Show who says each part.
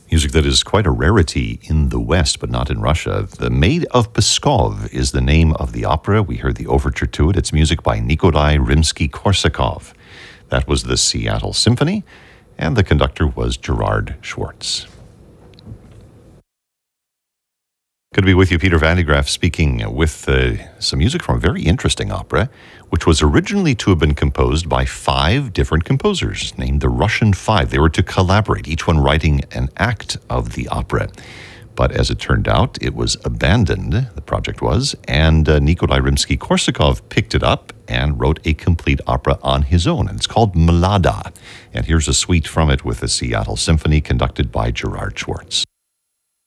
Speaker 1: Music that is quite a rarity in the West, but not in Russia. The Maid of Pskov is the name of the opera. We heard the overture to it. It's music by Nikolai Rimsky-Korsakov. That was the Seattle Symphony, and the conductor was Gerard Schwartz. Good to be with you, Peter Van de Graaff, speaking with some music from a very interesting opera, which was originally to have been composed by 5 different composers, named the Russian Five. They were to collaborate, each one writing an act of the opera. But as it turned out, it was abandoned, the project was, and Nikolai Rimsky-Korsakov picked it up and wrote a complete opera on his own, and it's called Mlada. And here's a suite from it with the Seattle Symphony, conducted by Gerard Schwartz.